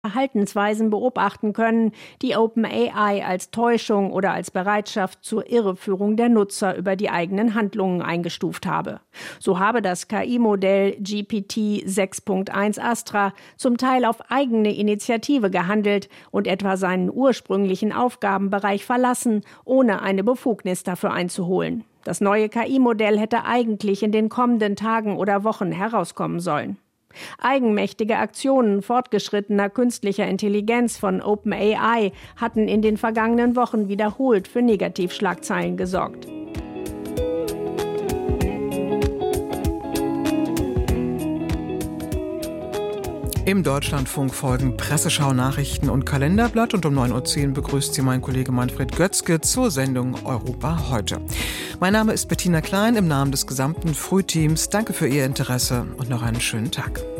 Verhaltensweisen beobachten können, die OpenAI als Täuschung oder als Bereitschaft zur Irreführung der Nutzer über die eigenen Handlungen eingestuft habe. So habe das KI-Modell GPT 6.1 Astra zum Teil auf eigene Initiative gehandelt und etwa seinen ursprünglichen Aufgabenbereich verlassen, ohne eine Befugnis dafür einzuholen. Das neue KI-Modell hätte eigentlich in den kommenden Tagen oder Wochen herauskommen sollen. Eigenmächtige Aktionen fortgeschrittener künstlicher Intelligenz von OpenAI hatten in den vergangenen Wochen wiederholt für Negativschlagzeilen gesorgt. Im Deutschlandfunk folgen Presseschau, Nachrichten und Kalenderblatt und um 9.10 Uhr begrüßt Sie mein Kollege Manfred Götzke zur Sendung Europa heute. Mein Name ist Bettina Klein im Namen des gesamten Frühteams. Danke für Ihr Interesse und noch einen schönen Tag.